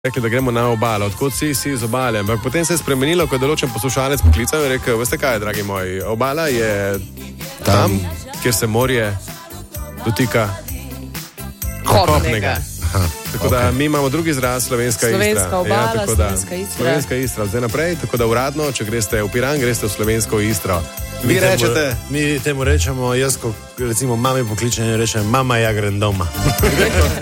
rekli, da gremo na obalo, odkot si iz obale, ampak potem se je spremenilo, ko je določen poslušalec poklical in rekel, veste kaj, dragi moji, obala je tam, kjer se morje dotika kopnega. Tako da mi imamo drugi izraz, slovenska Istra. Obala, slovenska Istra. Slovenska Istra, zdaj naprej, tako da uradno, če greste v Piran, greste v slovensko Istro. Vi rečete? Mi temu rečemo, jaz ko recimo mami pokličem in rečem, mama, ja grem doma.